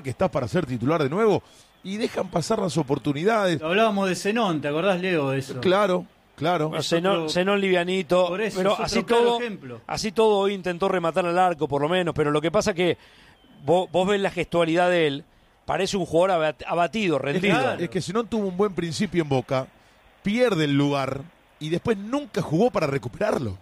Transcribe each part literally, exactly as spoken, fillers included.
que estás para ser titular de nuevo y dejan pasar las oportunidades. Hablábamos de Zenón, ¿te acordás, Leo, de eso? Claro, claro. Bueno, Zenón, Zenón livianito, por eso, pero es así otro claro todo, ejemplo. así todo hoy intentó rematar al arco por lo menos, pero lo que pasa que vos, vos ves la gestualidad de él, parece un jugador abatido, rendido. Es que, es que Zenón tuvo un buen principio en Boca, pierde el lugar y después nunca jugó para recuperarlo.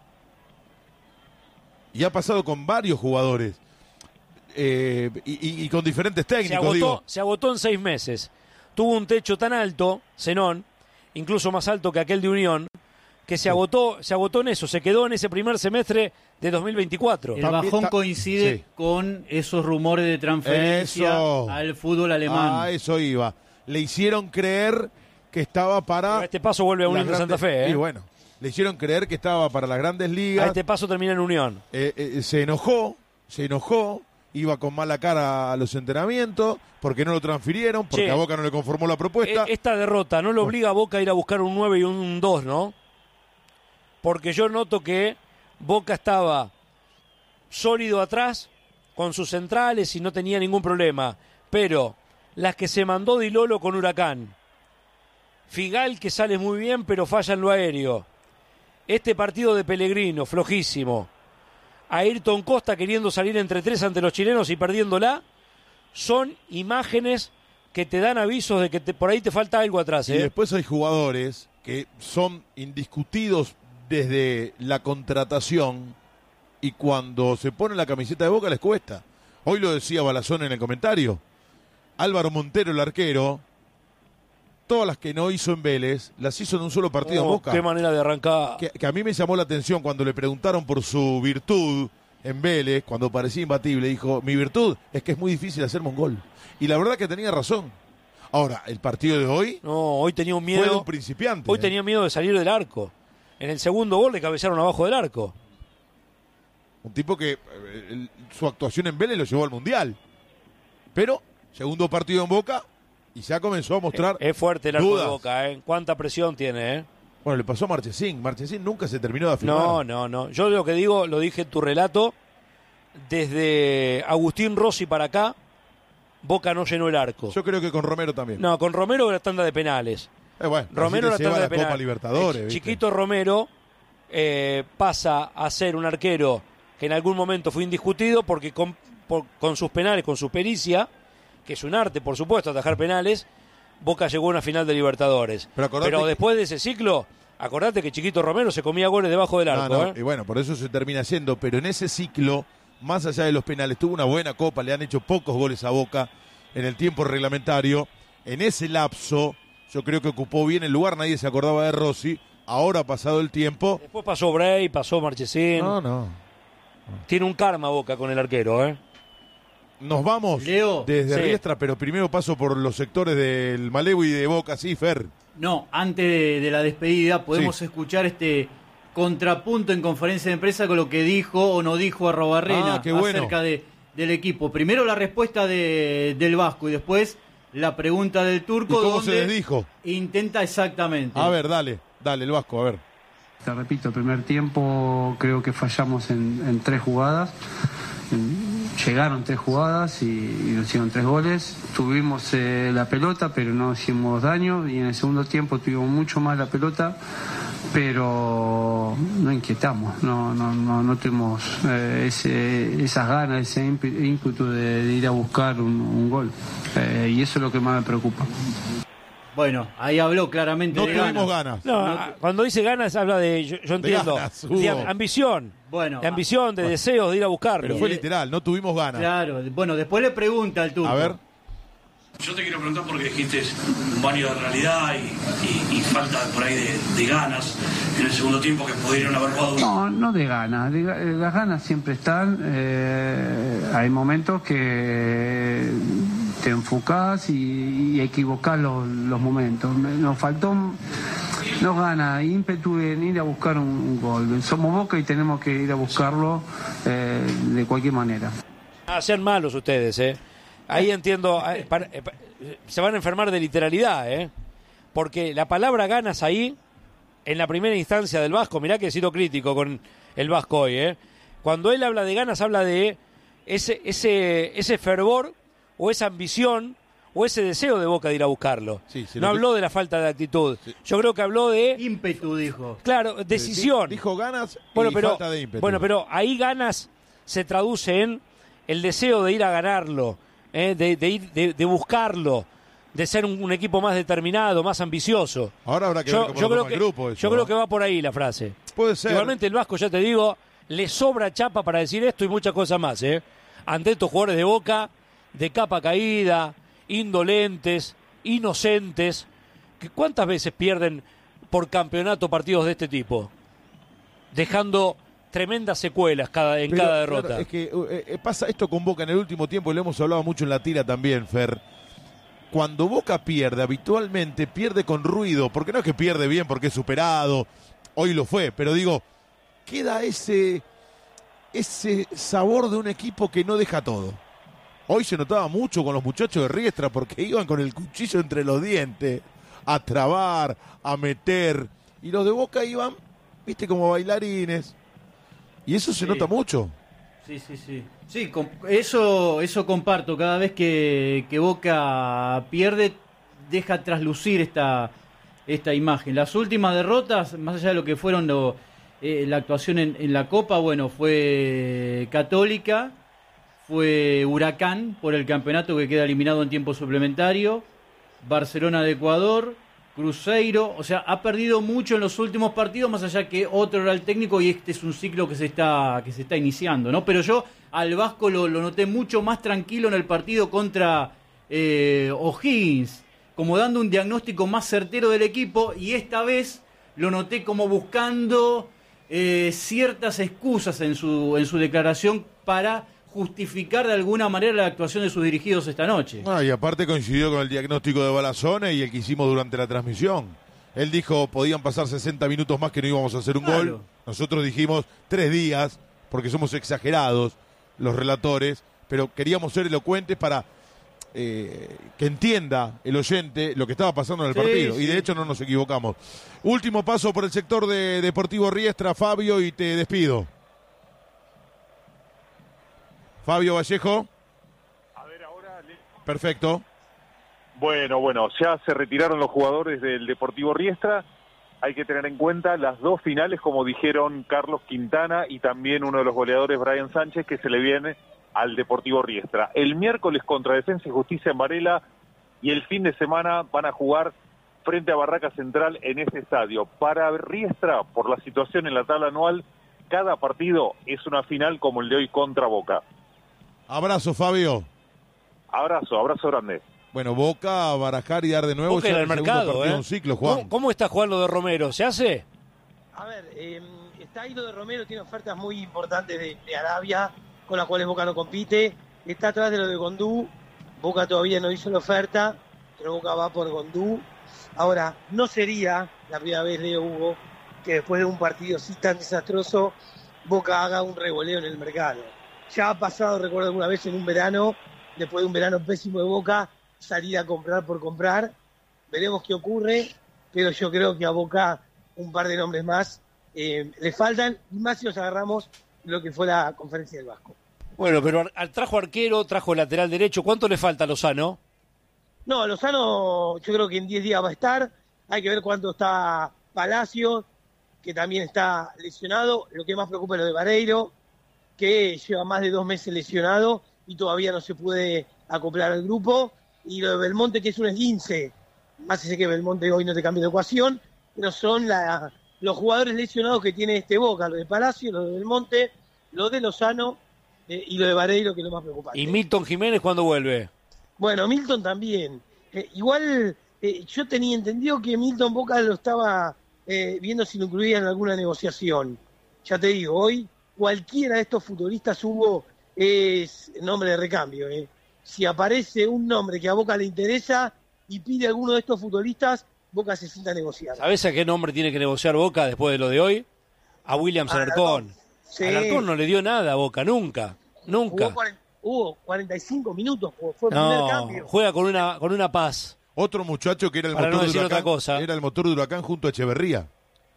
Y ha pasado con varios jugadores. Eh, y, y, y con diferentes técnicos, se agotó, digo. Se agotó en seis meses. Tuvo un techo tan alto, Zenón, incluso más alto que aquel de Unión, que se, sí. agotó, se agotó en eso, se quedó en ese primer semestre de dos mil veinticuatro. El bajón coincide sí. con esos rumores de transferencia eso. al fútbol alemán. Ah, eso iba. Le hicieron creer que estaba para... Pero a este paso vuelve a Unión de Santa Fe, ¿eh? Y bueno, le hicieron creer que estaba para las grandes ligas. A este paso termina en Unión. Eh, eh, se enojó, se enojó. Iba con mala cara a los entrenamientos, porque no lo transfirieron, porque che, a Boca no le conformó la propuesta. Esta derrota no lo obliga a Boca a ir a buscar un nueve y un dos, ¿no? Porque yo noto que Boca estaba sólido atrás, con sus centrales y no tenía ningún problema. Pero las que se mandó Di Lolo con Huracán, Figal que sale muy bien pero falla en lo aéreo, este partido de Pellegrino, flojísimo, Ayrton Costa queriendo salir entre tres ante los chilenos y perdiéndola, son imágenes que te dan avisos de que te, por ahí te falta algo atrás. ¿eh? Y después hay jugadores que son indiscutidos desde la contratación y cuando se ponen la camiseta de Boca les cuesta. Hoy lo decía Balazón en el comentario. Álvaro Montero, el arquero, todas las que no hizo en Vélez, las hizo en un solo partido oh, en Boca. Qué manera de arrancar. Que, que a mí me llamó la atención cuando le preguntaron por su virtud en Vélez, cuando parecía imbatible, dijo, mi virtud es que es muy difícil hacerme un gol. Y la verdad que tenía razón. Ahora, el partido de hoy... No, hoy tenía un miedo... Fue de un principiante. Hoy ¿eh? tenía miedo de salir del arco. En el segundo gol le cabecearon abajo del arco. Un tipo que eh, su actuación en Vélez lo llevó al Mundial. Pero, segundo partido en Boca... Y ya comenzó a mostrar Es fuerte el arco dudas. de Boca, ¿eh? Cuánta presión tiene, ¿eh? Bueno, le pasó a Marchesín. Marchesín nunca se terminó de afirmar. No, no, no. Yo lo que digo, lo dije en tu relato, desde Agustín Rossi para acá, Boca no llenó el arco. Yo creo que con Romero también. No, con Romero la tanda de penales. Eh, bueno, Romero la tanda de la penales. Copa Libertadores. El ¿viste? chiquito Romero eh, pasa a ser un arquero que en algún momento fue indiscutido porque con, por, con sus penales, con su pericia, que es un arte, por supuesto, atajar penales, Boca llegó a una final de Libertadores. Pero, Pero que... después de ese ciclo, acordate que Chiquito Romero se comía goles debajo del arco. No, no, ¿eh? y bueno, por eso se termina haciendo. Pero en ese ciclo, más allá de los penales, tuvo una buena copa, le han hecho pocos goles a Boca en el tiempo reglamentario. En ese lapso, yo creo que ocupó bien el lugar, nadie se acordaba de Rossi. Ahora ha pasado el tiempo. Después pasó Bray, pasó Marchesín. No, no. Tiene un karma Boca con el arquero, ¿eh? Nos vamos Leo, desde sí. Riestra, pero primero paso por los sectores del Malevo y de Boca, sí, Fer. No, antes de, de la despedida podemos sí. escuchar este contrapunto en conferencia de prensa con lo que dijo o no dijo Arrobarrena ah, qué bueno. acerca de, del equipo. Primero la respuesta de, del Vasco y después la pregunta del Turco. ¿Y cómo donde se les dijo? Intenta exactamente. A ver, dale, dale, el Vasco, a ver. Te repito, el primer tiempo creo que fallamos en, en tres jugadas. Llegaron tres jugadas y, y nos hicieron tres goles. Tuvimos eh, la pelota, pero no hicimos daño. Y en el segundo tiempo tuvimos mucho más la pelota, pero no inquietamos. No, no, no, no tuvimos eh, ese, esas ganas, ese ímpetu de, de ir a buscar un, un gol. Eh, y eso es lo que más me preocupa. Bueno, ahí habló claramente no de tuvimos ganas. ganas. No, No, cuando dice ganas habla de, yo, yo entiendo, de, ganas, de ambición. Bueno, de ambición, de bueno. deseos de ir a buscarlo. Pero fue literal, no tuvimos ganas. Claro, bueno, después le pregunta al Turco. A ver. Yo te quiero preguntar porque dijiste un baño de realidad y, y, y falta por ahí de, de ganas en el segundo tiempo que pudieron haber jugado. No, no de ganas, de, las ganas siempre están. Eh, hay momentos que te enfocás y, y equivocás los, los momentos. Nos faltó, nos gana ímpetu en ir a buscar un, un gol. Somos Boca y tenemos que ir a buscarlo eh, de cualquier manera. Ah, sean malos ustedes, ¿eh? Ahí entiendo, eh, para, eh, se van a enfermar de literalidad, ¿eh? Porque la palabra ganas ahí, en la primera instancia del Vasco, mirá que he sido crítico con el Vasco hoy, ¿eh? Cuando él habla de ganas, habla de ese, ese, ese fervor o esa ambición o ese deseo de Boca de ir a buscarlo. Sí, no habló que... de la falta de actitud. Sí. Yo creo que habló de... ímpetu, dijo. Claro, decisión. Dijo ganas bueno, y pero, falta de ímpetu. Bueno, pero ahí ganas se traduce en el deseo de ir a ganarlo, eh, de, de, ir, de, de buscarlo, de ser un, un equipo más determinado, más ambicioso. Ahora habrá que yo, ver cómo yo lo creo toma que, el grupo. Eso, yo ¿no? creo que va por ahí la frase. Puede ser. Igualmente el Vasco, ya te digo, le sobra chapa para decir esto y muchas cosas más, ¿eh? Ante estos jugadores de Boca, de capa caída, indolentes, inocentes, que ¿cuántas veces pierden por campeonato partidos de este tipo? Dejando tremendas secuelas cada, en Pero, cada derrota. Claro, es que eh, pasa esto con Boca en el último tiempo, y lo hemos hablado mucho en la tira también, Fer. Cuando Boca pierde, habitualmente pierde con ruido, porque no es que pierde bien porque es superado, hoy lo fue, pero digo, queda ese, ese sabor de un equipo que no deja todo. Hoy se notaba mucho con los muchachos de Riestra porque iban con el cuchillo entre los dientes a trabar, a meter, y los de Boca iban, viste, como bailarines, y eso se sí. nota mucho. Sí, sí, sí. Sí, eso, eso comparto. Cada vez que, que Boca pierde, deja traslucir esta, esta imagen. Las últimas derrotas, más allá de lo que fueron lo, eh, la actuación en, en la Copa, bueno, fue Católica, fue Huracán por el campeonato que queda eliminado en tiempo suplementario, Barcelona de Ecuador, Cruzeiro, o sea, ha perdido mucho en los últimos partidos, más allá que otro era el técnico y este es un ciclo que se está que se está iniciando, ¿no? Pero yo al Vasco lo, lo noté mucho más tranquilo en el partido contra eh, O'Higgins, como dando un diagnóstico más certero del equipo, y esta vez lo noté como buscando eh, ciertas excusas en su en su declaración para justificar de alguna manera la actuación de sus dirigidos esta noche. Ah, y aparte coincidió con el diagnóstico de Balazone y el que hicimos durante la transmisión. Él dijo, podían pasar sesenta minutos más que no íbamos a hacer un claro. gol. Nosotros dijimos tres días, porque somos exagerados los relatores, pero queríamos ser elocuentes para eh, que entienda el oyente lo que estaba pasando en el sí, partido. Sí. Y de hecho no nos equivocamos. Último paso por el sector de Deportivo Riestra, Fabio, y te despido. Fabio Vallejo. A ver, ahora. Perfecto. Bueno, bueno, ya se retiraron los jugadores del Deportivo Riestra. Hay que tener en cuenta las dos finales, como dijeron Carlos Quintana y también uno de los goleadores, Brian Sánchez, que se le viene al Deportivo Riestra. El miércoles contra Defensa y Justicia en Varela, y el fin de semana van a jugar frente a Barraca Central en ese estadio. Para Riestra, por la situación en la tabla anual, cada partido es una final como el de hoy contra Boca. Abrazo, Fabio. Abrazo, abrazo grande. Bueno, Boca a barajar y dar de nuevo Boca ya en el mercado, ¿eh? Un ciclo, Juan. ¿Cómo, ¿Cómo está jugando de Romero? ¿Se hace? A ver, eh, está ido de Romero, tiene ofertas muy importantes de, de Arabia, con las cuales Boca no compite. Está atrás de lo de Gondú. Boca todavía no hizo la oferta, pero Boca va por Gondú. Ahora, no sería la primera vez, Leo Hugo, que después de un partido así tan desastroso, Boca haga un revoleo en el mercado. Ya ha pasado, recuerdo alguna vez en un verano, después de un verano pésimo de Boca, salir a comprar por comprar. Veremos qué ocurre, pero yo creo que a Boca un par de nombres más eh, le faltan, y más si nos agarramos lo que fue la conferencia del Vasco. Bueno, pero trajo arquero, trajo lateral derecho. ¿Cuánto le falta a Lozano? No, Lozano yo creo que en diez días va a estar. Hay que ver cuánto está Palacio, que también está lesionado. Lo que más preocupa es lo de Vareiro, que lleva más de dos meses lesionado y todavía no se puede acoplar al grupo. Y lo de Belmonte, que es un esguince. Más sé que Belmonte hoy no te cambia de ecuación, pero son la, los jugadores lesionados que tiene este Boca. Lo de Palacio, lo de Belmonte, lo de Lozano eh, y lo de Vareiro, que es lo más preocupante. ¿Y Milton Jiménez cuándo vuelve? Bueno, Milton también. Eh, igual eh, yo tenía entendido que Milton Boca lo estaba eh, viendo si lo incluía en alguna negociación. Ya te digo, hoy cualquiera de estos futbolistas hubo es nombre de recambio. Eh. Si aparece un nombre que a Boca le interesa y pide a alguno de estos futbolistas, Boca se sienta a negociar. ¿Sabés a qué nombre tiene que negociar Boca después de lo de hoy? A Williams a Alarcón. Sí. Alarcón no le dio nada a Boca, nunca, nunca. Hubo, cuarenta, hubo cuarenta y cinco minutos, fue el no, primer cambio. Juega con una, con una paz. Otro muchacho que era el Para motor no decir de Huracán, otra cosa. Era el motor de Huracán junto a Echeverría.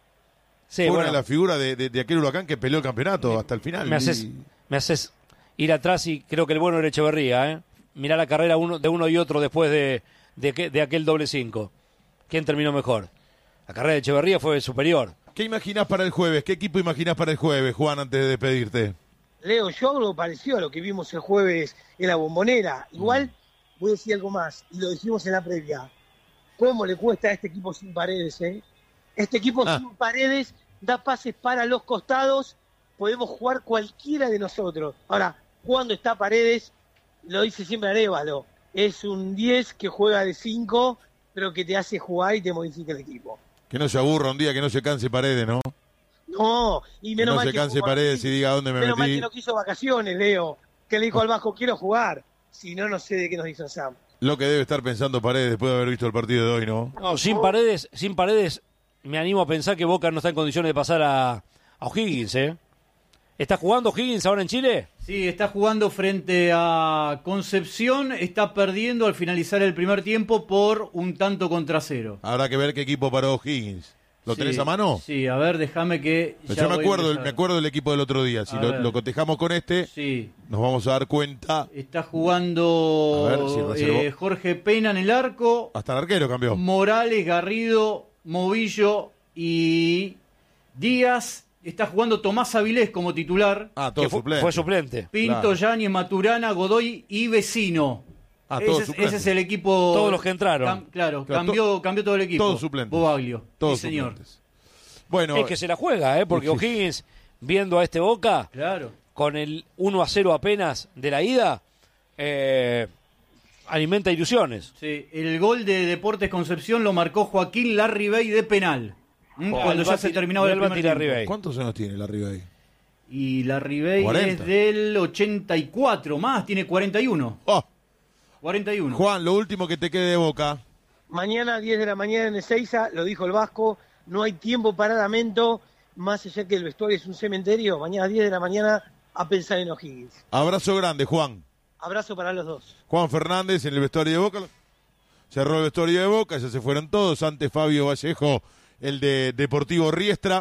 Sí, Fue bueno, la figura de, de, de aquel Huracán que peleó el campeonato me, hasta el final. Me haces, y... me haces ir atrás y creo que el bueno era Echeverría, ¿eh? mirá la carrera uno, de uno y otro después de, de, de, de aquel doble cinco. ¿Quién terminó mejor? La carrera de Echeverría fue superior. ¿Qué imaginás para el jueves? ¿Qué equipo imaginás para el jueves, Juan, antes de despedirte? Leo, yo algo parecido a lo que vimos el jueves en la Bombonera. Igual, voy a decir algo más, y lo dijimos en la previa. ¿Cómo le cuesta a este equipo sin Paredes, eh? Este equipo ah. sin Paredes da pases para los costados, podemos jugar cualquiera de nosotros. Ahora, cuando está Paredes, lo dice siempre Arévalo, es un diez que juega de cinco, pero que te hace jugar y te modifica el equipo. Que no se aburra un día, que no se canse Paredes, ¿no? No, y menos que no mal se que canse Paredes y diga dónde me menos metí. Mal que no quiso vacaciones, Leo, que le dijo al Vasco, quiero jugar, si no, no sé de qué nos disfrazamos. Lo que debe estar pensando Paredes después de haber visto el partido de hoy, ¿no? No, sin Paredes, sin Paredes, me animo a pensar que Boca no está en condiciones de pasar a, a O'Higgins, ¿eh? ¿Está jugando O'Higgins ahora en Chile? Sí, está jugando frente a Concepción, está perdiendo al finalizar el primer tiempo por un tanto contra cero. Habrá que ver qué equipo paró O'Higgins. ¿Lo sí, tenés a mano? Sí, a ver, déjame que... Ya yo me acuerdo, me acuerdo del equipo del otro día. Si lo, lo cotejamos con este, sí. nos vamos a dar cuenta. Está jugando a ver, si eh, Jorge Pena en el arco. Hasta el arquero cambió. Morales, Garrido, Movillo y Díaz. Está jugando Tomás Avilés como titular. Ah, todo suplente. Fue suplente. Pinto, claro. Yáñez, Maturana, Godoy y Vecino. Ah, ese, es, ese es el equipo. Todos los que entraron. Cam, claro, claro, cambió, to, cambió todo el equipo. Todos suplentes. Bobaglio. Todos sí, señor. Suplentes. Bueno, es que se la juega, ¿eh? Porque sí. O'Higgins, viendo a este Boca, claro. con el uno a cero apenas de la ida, eh, alimenta ilusiones. Sí, el gol de Deportes Concepción lo marcó Joaquín Larribey de penal. ¿Mm? Oh, cuando ya se terminaba el primer tiempo. ¿Cuántos años tiene Larribey? Y Larribey es del ochenta y cuatro, más, tiene cuarenta y uno. Oh. cuarenta y uno. Juan, lo último que te quede de Boca. Mañana, diez de la mañana en Ezeiza, lo dijo el Vasco, no hay tiempo para lamento, más allá que el vestuario es un cementerio, mañana diez de la mañana a pensar en O'Higgins. Abrazo grande, Juan. Abrazo para los dos. Juan Fernández en el vestuario de Boca. Cerró el vestuario de Boca, ya se fueron todos. Antes Fabio Vallejo, el de Deportivo Riestra.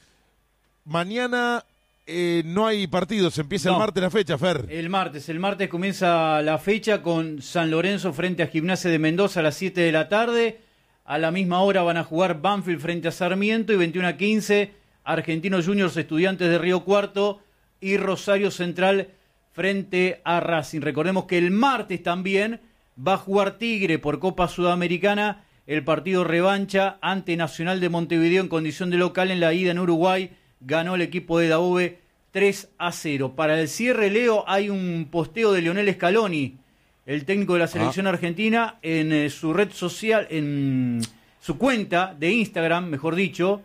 Mañana eh, no hay partidos, empieza no. el martes la fecha, Fer. El martes, el martes comienza la fecha con San Lorenzo frente a Gimnasia de Mendoza a las siete de la tarde. A la misma hora van a jugar Banfield frente a Sarmiento y veintiuno a quince Argentinos Juniors Estudiantes de Río Cuarto y Rosario Central frente a Racing. Recordemos que el martes también va a jugar Tigre por Copa Sudamericana el partido revancha ante Nacional de Montevideo en condición de local en la ida en Uruguay. Ganó el equipo de Daube tres a cero. Para el cierre, Leo, hay un posteo de Lionel Scaloni, el técnico de la selección ah. argentina, en eh, su red social, en su cuenta de Instagram, mejor dicho,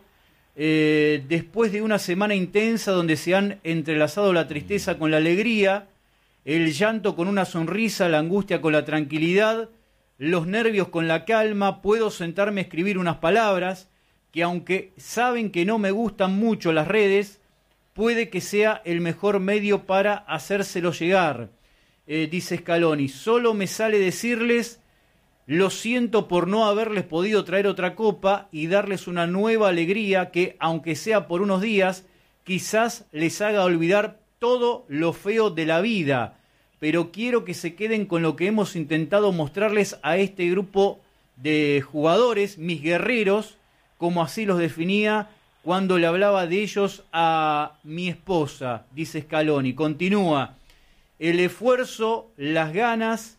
eh, después de una semana intensa donde se han entrelazado la tristeza con la alegría, el llanto con una sonrisa, la angustia con la tranquilidad, los nervios con la calma, puedo sentarme a escribir unas palabras que, aunque saben que no me gustan mucho las redes, puede que sea el mejor medio para hacérselo llegar. Eh, dice Scaloni, solo me sale decirles, lo siento por no haberles podido traer otra copa y darles una nueva alegría que, aunque sea por unos días, quizás les haga olvidar todo lo feo de la vida. Pero quiero que se queden con lo que hemos intentado mostrarles a este grupo de jugadores, mis guerreros, como así los definía cuando le hablaba de ellos a mi esposa, dice Scaloni. Continúa, el esfuerzo, las ganas,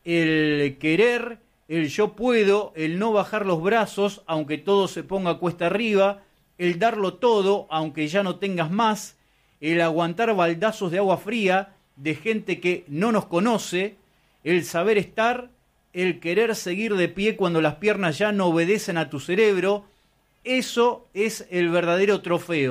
el querer, el yo puedo, el no bajar los brazos aunque todo se ponga cuesta arriba, el darlo todo aunque ya no tengas más, el aguantar baldazos de agua fría de gente que no nos conoce, el saber estar, el querer seguir de pie cuando las piernas ya no obedecen a tu cerebro, eso es el verdadero trofeo.